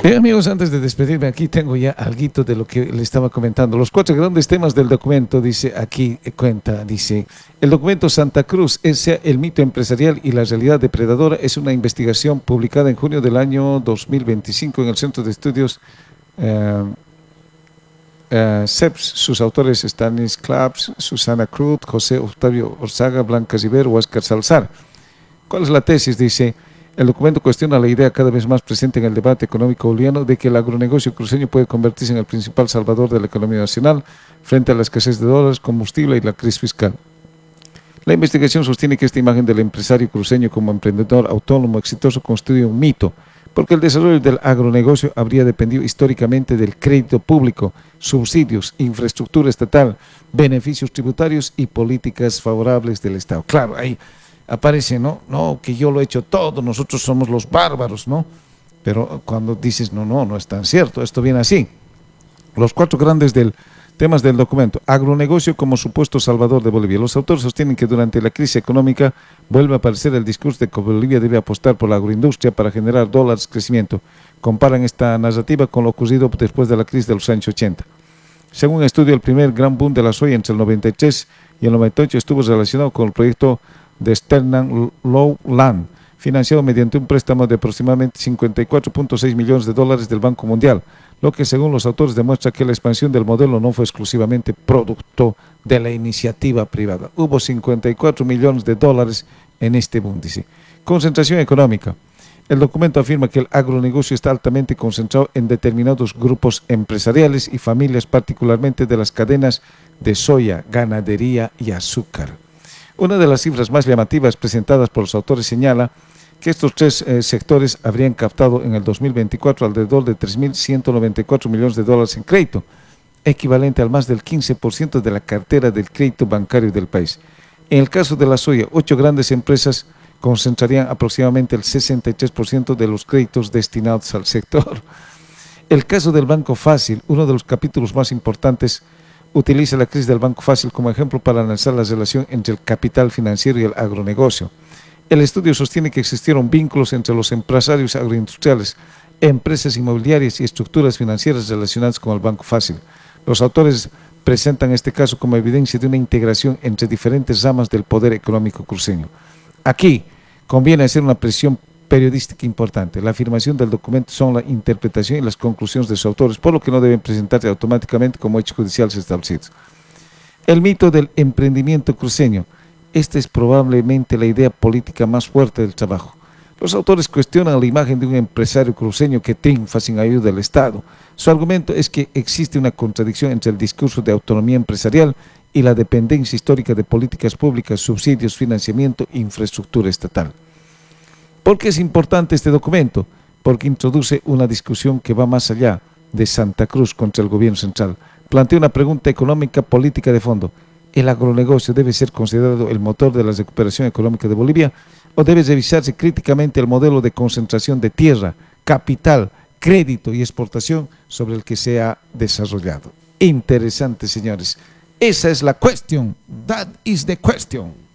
Bien, amigos, antes de despedirme, aquí tengo ya algo de lo que le estaba comentando. Los 4 grandes temas del documento, dice aquí, dice, el documento Santa Cruz, ese el mito empresarial y la realidad depredadora, es una investigación publicada en junio del año 2025 en el Centro de Estudios CEPS. Sus autores Stanis Claps, Susana Cruz, José Octavio Orzaga, Blanca Rivero, Óscar Salazar. ¿Cuál es la tesis? Dice, el documento cuestiona la idea cada vez más presente en el debate económico boliviano de que el agronegocio cruceño puede convertirse en el principal salvador de la economía nacional frente a la escasez de dólares, combustible y la crisis fiscal. La investigación sostiene que esta imagen del empresario cruceño como emprendedor autónomo exitoso constituye un mito, porque el desarrollo del agronegocio habría dependido históricamente del crédito público, subsidios, infraestructura estatal, beneficios tributarios y políticas favorables del Estado. Claro, ahí aparece, no, que yo lo he hecho todo, nosotros somos los bárbaros, ¿no? Pero cuando dices, no es tan cierto, esto viene así. Los 4 grandes temas del documento. Agronegocio como supuesto salvador de Bolivia. Los autores sostienen que durante la crisis económica vuelve a aparecer el discurso de que Bolivia debe apostar por la agroindustria para generar dólares, crecimiento. Comparan esta narrativa con lo ocurrido después de la crisis de los años 80. Según un estudio, el primer gran boom de la soya entre el 93 y el 98 estuvo relacionado con el proyecto de Sternan Lowland, financiado mediante un préstamo de aproximadamente 54.6 millones de dólares del Banco Mundial, lo que según los autores demuestra que la expansión del modelo no fue exclusivamente producto de la iniciativa privada. Hubo 54 millones de dólares en este boom, dice. Concentración económica. El documento afirma que el agronegocio está altamente concentrado en determinados grupos empresariales y familias, particularmente de las cadenas de soya, ganadería y azúcar. Una de las cifras más llamativas presentadas por los autores señala que estos 3 sectores habrían captado en el 2024 alrededor de 3.194 millones de dólares en crédito, equivalente al más del 15% de la cartera del crédito bancario del país. En el caso de la soya, 8 grandes empresas concentrarían aproximadamente el 63% de los créditos destinados al sector. El caso del Banco Fácil, uno de los capítulos más importantes, utiliza la crisis del Banco Fácil como ejemplo para analizar la relación entre el capital financiero y el agronegocio. El estudio sostiene que existieron vínculos entre los empresarios agroindustriales, empresas inmobiliarias y estructuras financieras relacionadas con el Banco Fácil. Los autores presentan este caso como evidencia de una integración entre diferentes ramas del poder económico cruceño. Aquí conviene hacer una presión periodística importante. La afirmación del documento son la interpretación y las conclusiones de sus autores, por lo que no deben presentarse automáticamente como hechos judiciales establecidos. El mito del emprendimiento cruceño. Esta es probablemente la idea política más fuerte del trabajo. Los autores cuestionan la imagen de un empresario cruceño que triunfa sin ayuda del Estado. Su argumento es que existe una contradicción entre el discurso de autonomía empresarial y la dependencia histórica de políticas públicas, subsidios, financiamiento e infraestructura estatal. ¿Por qué es importante este documento? Porque introduce una discusión que va más allá de Santa Cruz contra el gobierno central. Plantea una pregunta económica política de fondo. ¿El agronegocio debe ser considerado el motor de la recuperación económica de Bolivia o debe revisarse críticamente el modelo de concentración de tierra, capital, crédito y exportación sobre el que se ha desarrollado? Interesante, señores. Esa es la cuestión. That is the question.